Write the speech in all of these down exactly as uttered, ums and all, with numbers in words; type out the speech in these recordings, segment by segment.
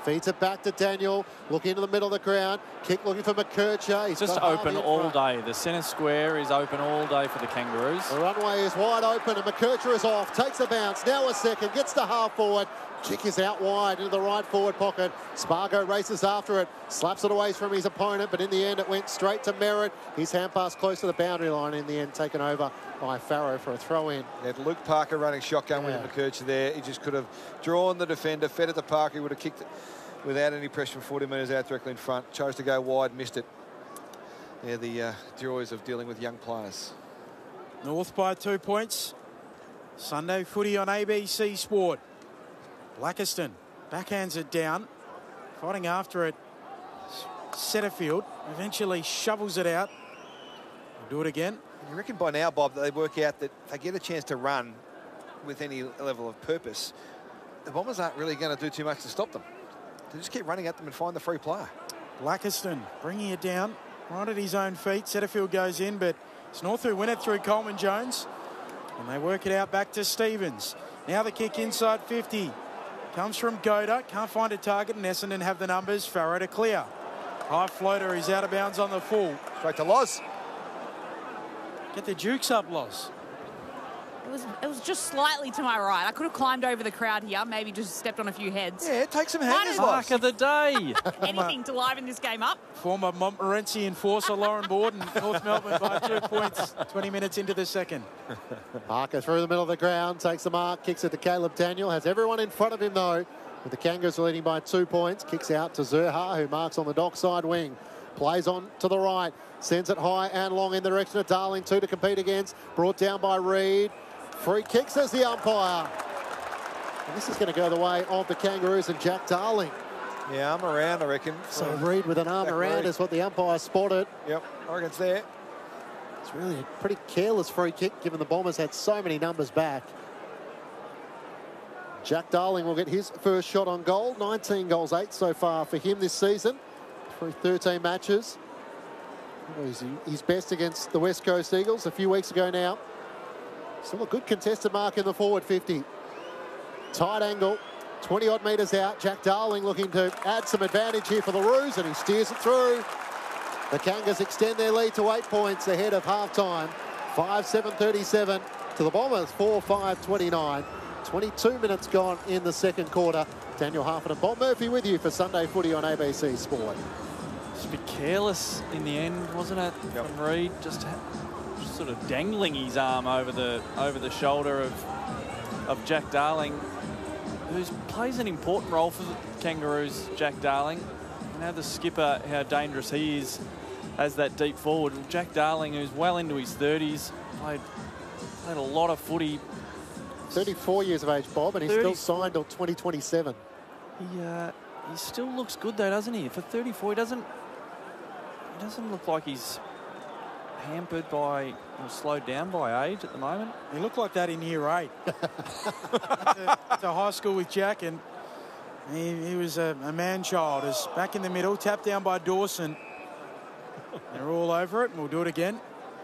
Feeds it back to Daniel. Looking into the middle of the ground. Kick looking for McKercher. He's just open all day. The centre square is open all day for the Kangaroos. The runway is wide open and McKercher is off. Takes a bounce. Now a second. Gets to half forward. Chick is out wide into the right forward pocket. Spargo races after it. Slaps it away from his opponent, but in the end it went straight to Merritt. His hand pass close to the boundary line. In the end taken over by Farrow for a throw in. Had Luke Parker running shotgun yeah. with McKercher there. He just could have drawn the defender, fed it to Parker. He would have kicked it without any pressure from forty metres out directly in front. Chose to go wide, missed it. They're the uh, joys of dealing with young players. North by two points. Sunday footy on A B C Sport. Blackiston backhands it down. Fighting after it. Setterfield eventually shovels it out. We'll do it again. You reckon by now, Bob, that they work out that if they get a chance to run with any level of purpose, the Bombers aren't really going to do too much to stop them. They just keep running at them and find the free player. Blackiston bringing it down right at his own feet. Setterfield goes in, but it's North who win it through Coleman Jones. And they work it out back to Stevens. Now the kick inside fifty. Comes from Goda. Can't find a target, and Essendon have the numbers. Farrow to clear. High floater is out of bounds on the full. Straight to Loz. Get the jukes up, Loz. It was, it was just slightly to my right. I could have climbed over the crowd here, maybe just stepped on a few heads. Yeah, take some hangers, Mark of the day. Anything to liven this game up. Former Montmorency enforcer Lauren Borden, North Melbourne by two points, twenty minutes into the second. Parker through the middle of the ground, takes the mark, kicks it to Caleb Daniel. Has everyone in front of him, though, with the Kangaroos leading by two points. Kicks out to Zurha, who marks on the dockside wing. Plays on to the right, sends it high and long in the direction of Darling, two to compete against. Brought down by Reid. Free kick, says the umpire. And this is going to go the way of the Kangaroos and Jack Darling. Yeah, arm around, I reckon. So Reid with an arm Jack around Reid. Is what the umpire spotted. Yep, I reckon it's there. It's really a pretty careless free kick, given the Bombers had so many numbers back. Jack Darling will get his first shot on goal. nineteen goals, eight so far for him this season through thirteen matches. He's his best against the West Coast Eagles a few weeks ago now. Still a good contested mark in the forward fifty. Tight angle, twenty odd metres out. Jack Darling looking to add some advantage here for the Roos, and he steers it through. The Kangas extend their lead to eight points ahead of half-time. five seven thirty-seven to the Bombers, four five twenty-nine. twenty-two minutes gone in the second quarter. Daniel Harford and Bob Murphy with you for Sunday Footy on A B C Sport. Just a bit careless in the end, wasn't it? Yep. From Reid, just, just sort of dangling his arm over the over the shoulder of of Jack Darling, who plays an important role for the Kangaroos. Jack Darling, you know the skipper, how dangerous he is as that deep forward. Jack Darling, who's well into his thirties, played played a lot of footy. thirty-four years of age, Bob, and he's still signed till twenty twenty-seven. He uh, he still looks good though, doesn't he? For thirty-four, he doesn't he doesn't look like he's hampered by or slowed down by age at the moment. He looked like that in year eight. to, to high school with Jack, and he, he was a, a man-child. Is back in the middle, tapped down by Dawson. They're all over it, and we'll do it again.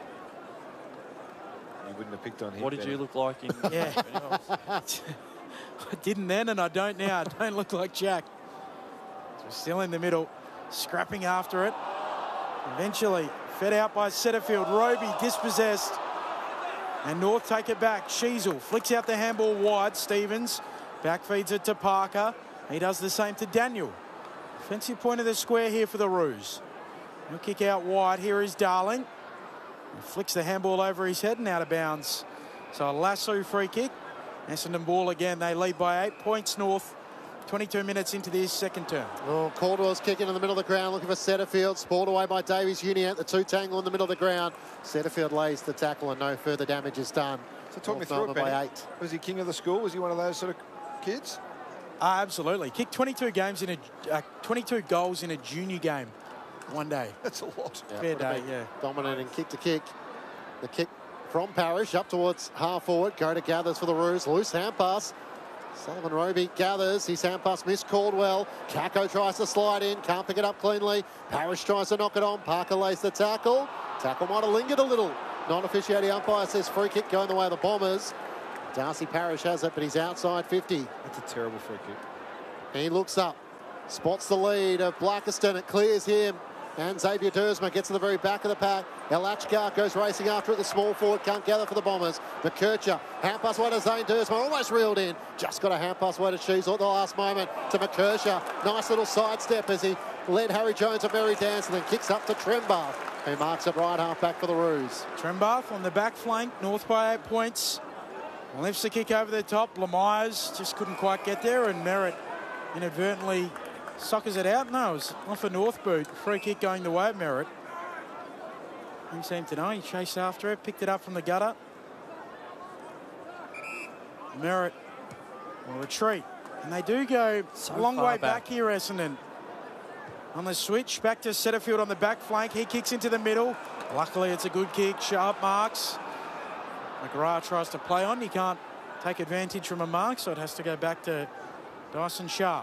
You wouldn't have picked on him. What did better. you look like in? Yeah. I didn't then, and I don't now. I don't look like Jack. So we're still in the middle, scrapping after it. Eventually, fed out by Setterfield. Roby dispossessed. And North take it back. Sheasel flicks out the handball wide. Stevens back feeds it to Parker. He does the same to Daniel. Offensive point of the square here for the Roos. He'll kick out wide. Here is Darling. He flicks the handball over his head and out of bounds. So a lasso free kick. Essendon ball again. They lead by eight points North. twenty-two minutes into this second term. Oh, Caldwell's kicking in the middle of the ground, looking for Setterfield. Spoiled away by Davies Uniacke. The two tangle in the middle of the ground. Setterfield lays the tackle and no further damage is done. So talk me through it, by Benny. eight. Was he king of the school? Was he one of those sort of kids? Ah, absolutely. Kicked twenty-two games in a uh, twenty-two goals in a junior game one day. That's a lot. Yeah, Fair day, yeah. Dominating kick to kick. The kick from Parrish up towards half forward. Go to Gathers for the Roos. Loose hand pass. Sullivan Roby gathers. His hand pass missed Caldwell. Kako tries to slide in. Can't pick it up cleanly. Parrish tries to knock it on. Parker lays the tackle. Tackle might have lingered a little. Non-officiating umpire says free kick going the way of the Bombers. Darcy Parrish has it, but he's outside fifty. That's a terrible free kick. He looks up. spots the lead of Blackiston. It clears him. And Xavier Dersma gets to the very back of the pack. Elachgar goes racing after it. The small forward can't gather for the Bombers. McKercher, hand pass away to Zane Dersma, almost reeled in. Just got a hand pass away to Sheasel at the last moment to McKercher. Nice little sidestep as he led Harry Jones and Merry Dance and then kicks up to Trembath, who marks it right half back for the Roos. Trembath on the back flank, North by eight points. Lifts the kick over the top. Lemires just couldn't quite get there, and Merritt inadvertently suckers it out. No, it was off a North boot. Free kick going the way of Merritt. He seemed to know. He chased after it, picked it up from the gutter. Merritt will retreat. And they do go So a long far way back. back here, Essendon. On the switch, back to Setterfield on the back flank. He kicks into the middle. Luckily, it's a good kick. Sharp marks. McGrath tries to play on. He can't take advantage from a mark, so it has to go back to Dyson Sharp.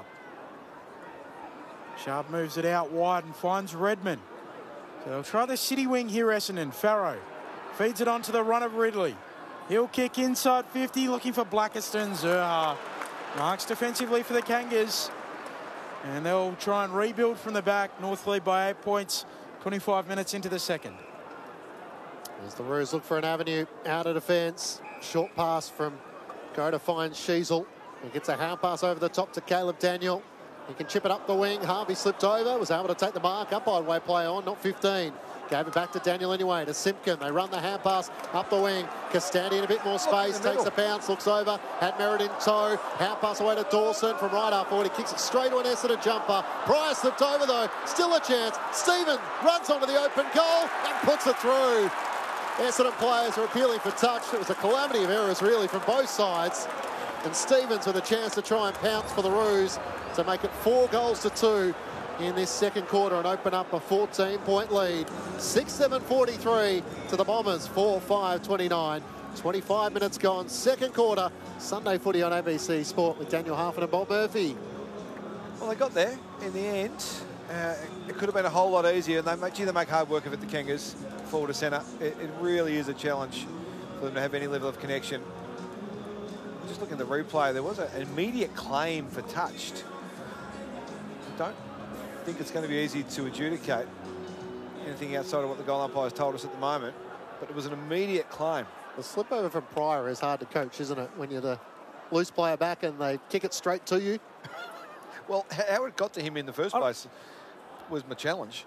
Sharp moves it out wide and finds Redmond. So they'll try the city wing here, Essendon. Farrow feeds it onto the run of Ridley. He'll kick inside fifty, looking for Blackiston. Zerha marks defensively for the Kangas. And they'll try and rebuild from the back. North lead by eight points, twenty-five minutes into the second. As the Roos look for an avenue out of defence. Short pass from go to find Sheasel. He gets a hand pass over the top to Caleb Daniel. He can chip it up the wing. Harvey slipped over, was able to take the mark. Umpire way play on, not fifteen. Gave it back to Daniel anyway, to Simpkin. They run the hand pass up the wing. Castandi in a bit more space, takes a bounce, looks over, had Merritt in tow. Hand pass away to Dawson from right up forward. He kicks it straight to an Essendon jumper. Pryor slipped over though, still a chance. Stephen runs onto the open goal and puts it through. Essendon players are appealing for touch. It was a calamity of errors really from both sides. And Stevens with a chance to try and pounce for the Roos to make it four goals to two in this second quarter and open up a fourteen point lead. six seven forty-three to the Bombers, four five twenty-nine. twenty-five minutes gone, second quarter. Sunday footy on A B C Sport with Daniel Harfin and Bob Murphy. Well, they got there in the end. Uh, it could have been a whole lot easier, and they make, gee, they make hard work of it, the Kangas, forward to centre. It, it really is a challenge for them to have any level of connection. Just looking at the replay, there was a, an immediate claim for touched. I don't think it's going to be easy to adjudicate anything outside of what the goal umpires told us at the moment, but it was an immediate claim. The slip over from Pryor is hard to coach, isn't it? When you're the loose player back and they kick it straight to you. Well, how it got to him in the first place was my challenge.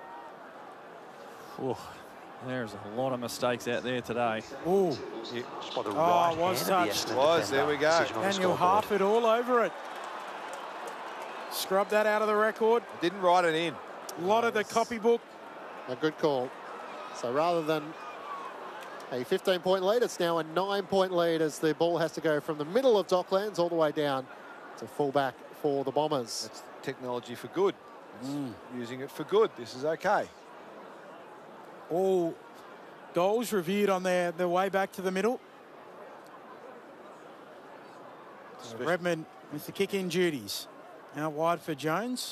Ooh, there's a lot of mistakes out there today. Ooh. Yeah. Spotted Oh, right was hand of the touched. Essendon Was, there defender. we go. Decision on the Daniel scoreboard. Harford all over it. Scrub that out of the record. Didn't write it in. A lot of the copybook. A good call. So rather than a fifteen point lead, it's now a nine point lead as the ball has to go from the middle of Docklands all the way down to fullback for the Bombers. That's technology for good. Mm. Using it for good. This is okay. All goals reviewed on their, their way back to the middle. So Redmond with the kick-in duties. Out wide for Jones.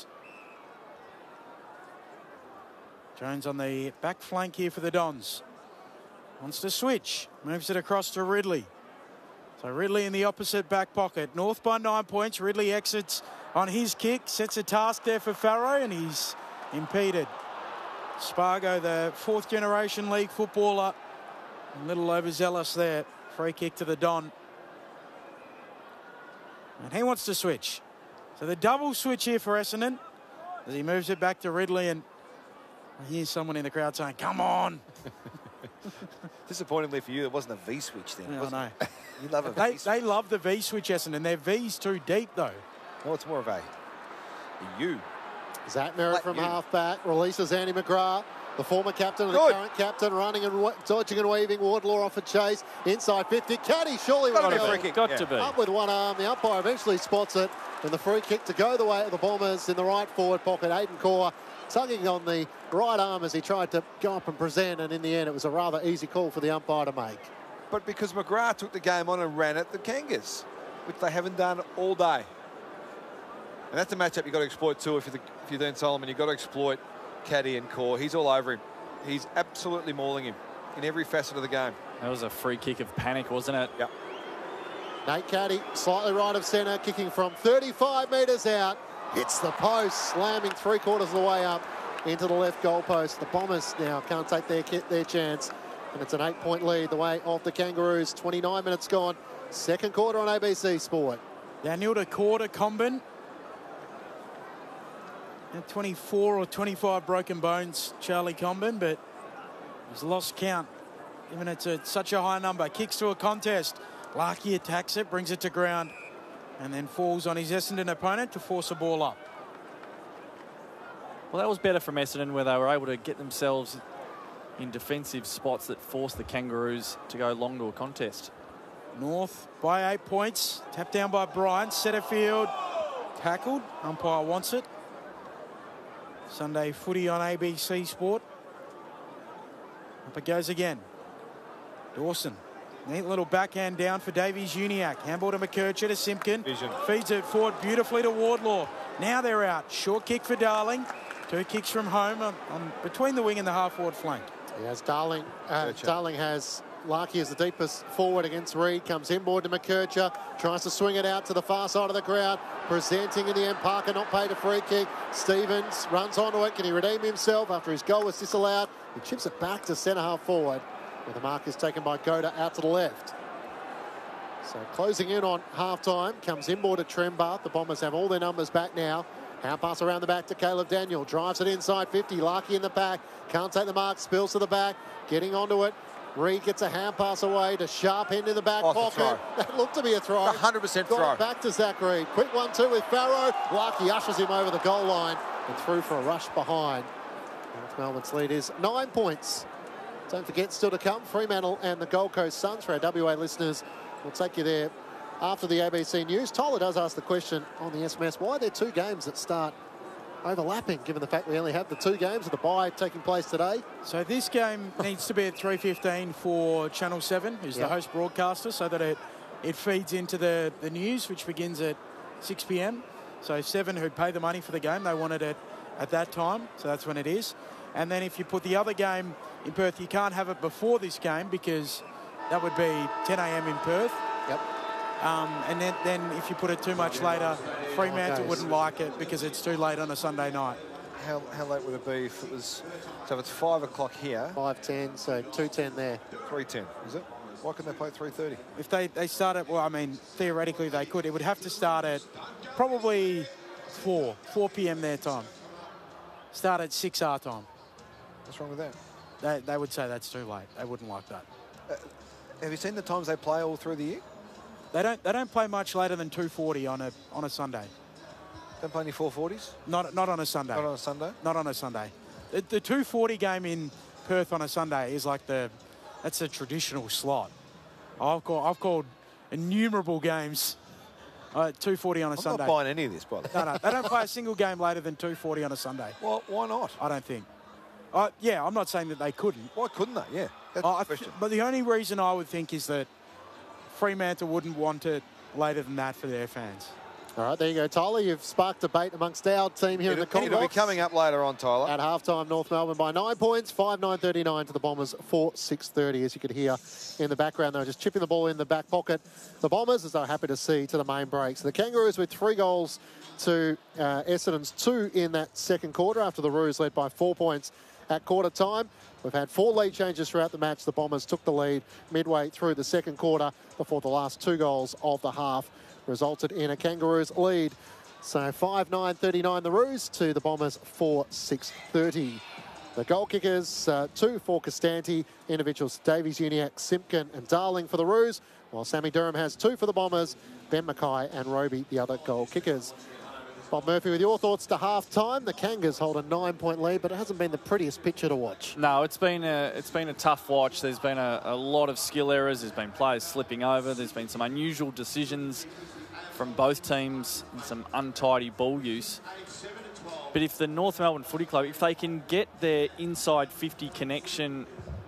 Jones on the back flank here for the Dons. Wants to switch. Moves it across to Ridley. So Ridley in the opposite back pocket. North by nine points. Ridley exits on his kick. Sets a task there for Farrow and he's impeded. Spargo, the fourth generation league footballer. A little overzealous there. Free kick to the Don. And he wants to switch. So the double switch here for Essendon as he moves it back to Ridley, and I hear someone in the crowd saying, come on. Disappointingly for you, it wasn't a V switch then. Yeah, I was know. it? You love a They, V switch. they love the V switch, Essendon. Their V's too deep, though. No, it's more of a a U. Zach Merritt Like from you. half back releases Andy McGrath, the former captain and the Good. current captain, running and wa- dodging and weaving. Wardlaw off a chase inside fifty. Caddy surely Gotta will be a go. free kick. Got Yeah. to be. Up with one arm. The umpire eventually spots it, and the free kick to go the way of the Bombers in the right forward pocket. Aidan Core tugging on the right arm as he tried to go up and present, and in the end it was a rather easy call for the umpire to make. But because McGrath took the game on and ran at the Kangas, which they haven't done all day. And that's a matchup you've got to exploit too if you're, the, if you're Dean Solomon. You've got to exploit Caddy and Core. He's all over him. He's absolutely mauling him in every facet of the game. That was a free kick of panic, wasn't it? Yep. Nate Caddy, slightly right of centre, kicking from thirty-five metres out. hits the post, slamming three quarters of the way up into the left goal post. The Bombers now can't take their their chance, and it's an eight-point lead the way of the Kangaroos. twenty-nine minutes gone. Second quarter on A B C Sport. Daniel to quarter Comben. And twenty-four or twenty-five broken bones, Charlie Comben, but he's lost count, even it's a, such a high number. Kicks to a contest. Larkey attacks it, brings it to ground, and then falls on his Essendon opponent to force a ball up. Well, that was better from Essendon, where they were able to get themselves in defensive spots that forced the Kangaroos to go long to a contest. North by eight points. Tapped down by Bryant. Setterfield tackled. Umpire wants it. Sunday footy on A B C Sport. Up it goes again. Dawson. Neat little backhand down for Davies Uniacke. Handball to McKercher to Simpkin. Vision. Feeds it forward beautifully to Wardlaw. Now they're out. Short kick for Darling. Two kicks from home on, on between the wing and the half-forward flank. He has Darling. Uh, Darling has Larkey as the deepest forward against Reid. Comes inboard to McKercher. Tries to swing it out to the far side of the crowd. Presenting in the end. Parker not paid a free kick. Stevens runs onto it. Can he redeem himself after his goal was disallowed? He chips it back to centre half forward, where the mark is taken by Goda out to the left. So closing in on half-time. Comes inboard to Trembath. The Bombers have all their numbers back now. Hand pass around the back to Caleb Daniel. Drives it inside fifty. Larkey in the back. Can't take the mark. Spills to the back. Getting onto it. Reid gets a hand pass away to Sharp end in the back Off the pocket. throw. That looked to be a throw. one hundred percent Got throw. it back to Zach Reid. Quick one two with Farrow. Larkey ushers him over the goal line and through for a rush behind. North Melbourne's lead is nine points. Don't forget, still to come, Fremantle and the Gold Coast Suns. For our W A listeners, we'll take you there after the A B C News. Tyler does ask the question on the S M S, why are there two games that start overlapping, given the fact we only have the two games of the bye taking place today? So this game needs to be at three fifteen for Channel seven, who's Yep. the host broadcaster, so that it, it feeds into the, the news, which begins at six p m. So seven, who pay the money for the game, they wanted it at that time, so that's when it is. And then if you put the other game in Perth, you can't have it before this game because that would be ten a m in Perth. Yep. Um, and then, then if you put it too much later, Fremantle Okay. wouldn't like it because it's too late on a Sunday night. How, how late would it be if it was... So if it's five o'clock here, five ten, so two ten there. three ten, is it? Why couldn't they play at three thirty? If they, they start at, well, I mean, theoretically they could. It would have to start at probably four, four p m their time. Start at six our time. What's wrong with that? They, they would say that's too late. They wouldn't like that. Have you seen the times they play all through the year? They don't they don't play much later than two forty on a on a Sunday. Don't play any four forties? Not not on a Sunday. Not on a Sunday? Not on a Sunday. The, the two forty game in Perth on a Sunday is like the that's a traditional slot. I've called I've called innumerable games uh, two forty on a I'm Sunday. not buying any of this, by the way. No, no, they don't play a single game later than two forty on a Sunday. Well, why not? I don't think. Uh, yeah, I'm not saying that they couldn't. Why couldn't they? Yeah, that's Uh, the I question. th- but the only reason I would think is that Fremantle wouldn't want it later than that for their fans. All right, there you go, Tyler. You've sparked debate amongst our team here in It'll, the it'll be Combox. coming up later on, Tyler. At halftime, North Melbourne by nine points, five nine thirty-nine to the Bombers, four six thirty, as you could hear in the background. They were just chipping the ball in the back pocket. The Bombers, as they're happy to see, to the main break. So the Kangaroos with three goals to uh, Essendon's two in that second quarter after the Roos led by four points at quarter time. We've had four lead changes throughout the match. The Bombers took the lead midway through the second quarter before the last two goals of the half resulted in a Kangaroos lead. So five nine thirty-nine the Roos to the Bombers four six thirty. The goal kickers, uh, two for Costanti, individuals Davies, Uniacke, Simpkin and Darling for the Roos, while Sammy Durham has two for the Bombers, Ben Mackay and Roby the other goal kickers. Bob Murphy with your thoughts to half-time. The Kangas hold a nine-point lead, but it hasn't been the prettiest picture to watch. No, it's been a it's been a tough watch. There's been a, a lot of skill errors. There's been players slipping over. There's been some unusual decisions from both teams and some untidy ball use. But if the North Melbourne Footy Club, if they can get their inside fifty connection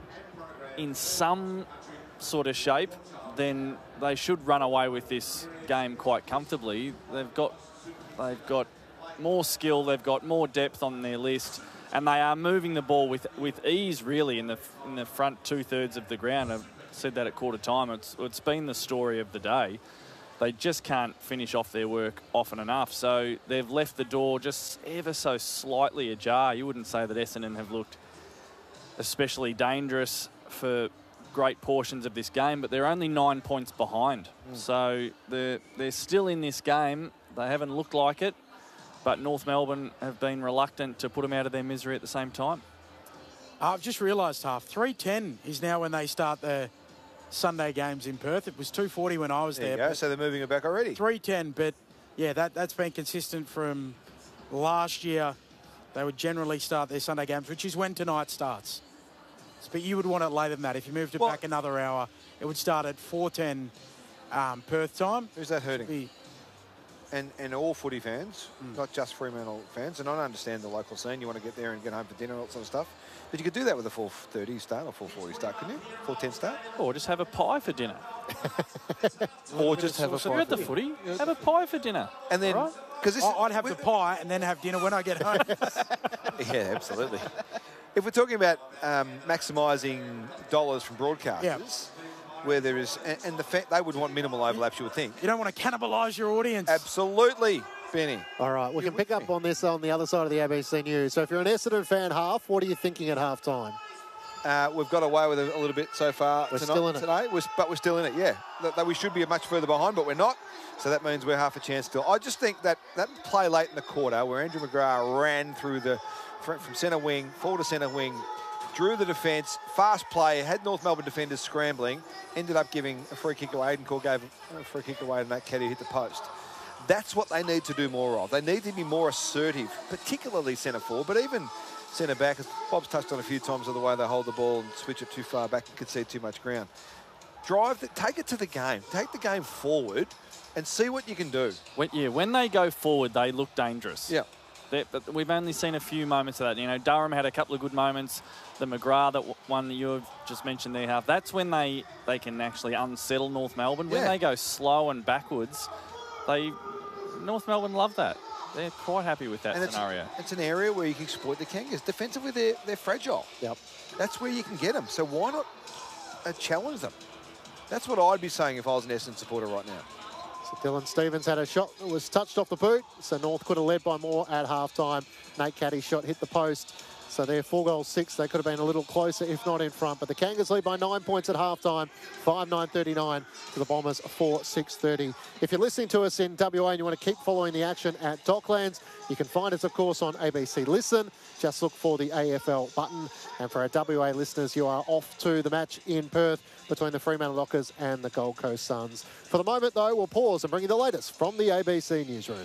in some sort of shape, then they should run away with this game quite comfortably. They've got they've got more skill, they've got more depth on their list, and they are moving the ball with with ease really in the in the front two thirds of the ground. I've said that at quarter time. It's it's been the story of the day. they just can't finish off their work often enough. So they've left the door just ever so slightly ajar. You wouldn't say that Essendon have looked especially dangerous for great portions of this game, but they're only nine points behind. Mm. So they're, they're still in this game. They haven't looked like it, but North Melbourne have been reluctant to put them out of their misery at the same time. I've just realised, half three ten is now when they start the Sunday games in Perth. It was two forty when I was there. there. You go. So they're moving it back already. three ten, but yeah, that, that's been consistent from last year. They would generally start their Sunday games, which is when tonight starts. But you would want it later than that. If you moved it well, back another hour, it would start at four ten um, Perth time. Who's that hurting? Be... And and all footy fans, mm. not just Fremantle fans. And I understand the local scene. You want to get there and get home for dinner and all that sort of stuff. But you could do that with a four thirty start or four forty start, couldn't you? four ten start? Or just have a pie for dinner. Or just have a pie. You're at the footy. Have a pie for dinner. And then... Right? This, I'd have the pie and then have dinner when I get home. Yeah, absolutely. If we're talking about um, maximising dollars from broadcasters, yeah. where there is... And, and the fact they would want minimal overlaps, you would think. You don't want to cannibalise your audience. Absolutely, Benny. All right, we You're can pick up me. on this on the other side of the A B C News. So if you're an Essendon fan half, what are you thinking at half-time? Uh, we've got away with it a little bit so far we're tonight, still in today, it. we're, but we're still in it, yeah. That, that we should be much further behind, but we're not. So that means we're half a chance still. I just think that that play late in the quarter where Andrew McGrath ran through the from centre wing, forward to centre wing, drew the defence, fast play, had North Melbourne defenders scrambling, ended up giving a free kick away. Aidan Corr gave a free kick away and Matt Caddy hit the post. That's what they need to do more of. They need to be more assertive, particularly centre forward, but even centre back, as Bob's touched on a few times, of the way they hold the ball and switch it too far back and concede too much ground. Drive, the, take it to the game. Take the game forward and see what you can do. When, yeah, when they go forward, they look dangerous. Yeah. They're, but we've only seen a few moments of that. You know, Durham had a couple of good moments. The McGrath, that one that you've just mentioned there, half. That's when they, they can actually unsettle North Melbourne. When yeah. they go slow and backwards, they North Melbourne love that. They're quite happy with that and scenario. It's, it's an area where you can exploit the Kangas. Defensively, they're, they're fragile. Yep. That's where you can get them. So why not uh, challenge them? That's what I'd be saying if I was an Essendon supporter right now. So Dylan Stevens had a shot that was touched off the boot. So North could have led by more at half-time. Nate Caddy's shot hit the post. So they're four goals, six. They could have been a little closer, if not in front. But the Kangas lead by nine points at half-time. five nine thirty-nine to the Bombers, four six thirty. If you're listening to us in W A and you want to keep following the action at Docklands, you can find us, of course, on A B C Listen. Just look for the A F L button. And for our W A listeners, you are off to the match in Perth between the Fremantle Dockers and the Gold Coast Suns. For the moment, though, we'll pause and bring you the latest from the A B C Newsroom.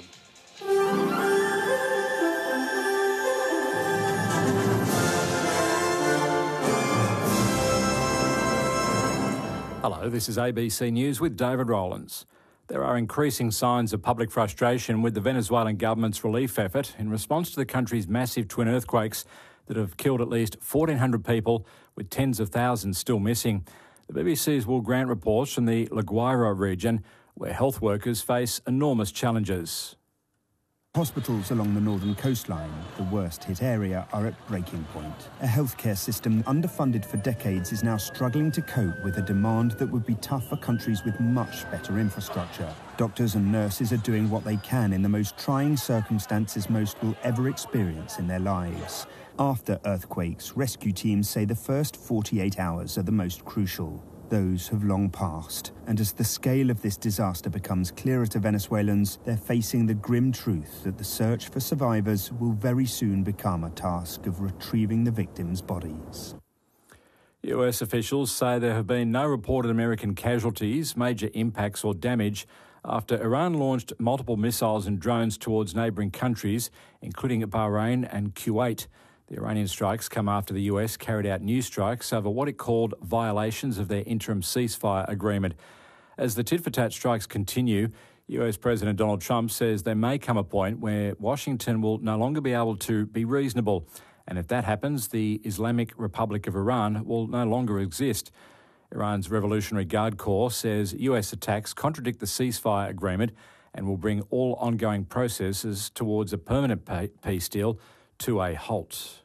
Hello, this is A B C News with David Rowlands. There are increasing signs of public frustration with the Venezuelan government's relief effort in response to the country's massive twin earthquakes that have killed at least fourteen hundred people, with tens of thousands still missing. The B B C's Will Grant reports from the La Guaira region, where health workers face enormous challenges. Hospitals along the northern coastline, the worst-hit area, are at breaking point. A healthcare system underfunded for decades is now struggling to cope with a demand that would be tough for countries with much better infrastructure. Doctors and nurses are doing what they can in the most trying circumstances most will ever experience in their lives. After earthquakes, rescue teams say the first forty-eight hours are the most crucial. Those have long passed, and as the scale of this disaster becomes clearer to Venezuelans, they're facing the grim truth that the search for survivors will very soon become a task of retrieving the victims' bodies. U S officials say there have been no reported American casualties, major impacts or damage after Iran launched multiple missiles and drones towards neighbouring countries, including Bahrain and Kuwait. The Iranian strikes come after the U S carried out new strikes over what it called violations of their interim ceasefire agreement. As the tit-for-tat strikes continue, U S President Donald Trump says there may come a point where Washington will no longer be able to be reasonable. And if that happens, the Islamic Republic of Iran will no longer exist. Iran's Revolutionary Guard Corps says U S attacks contradict the ceasefire agreement and will bring all ongoing processes towards a permanent peace deal to a halt.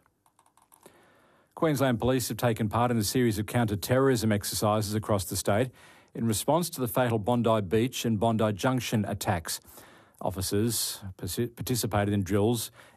Queensland Police have taken part in a series of counter-terrorism exercises across the state in response to the fatal Bondi Beach and Bondi Junction attacks. Officers participated in drills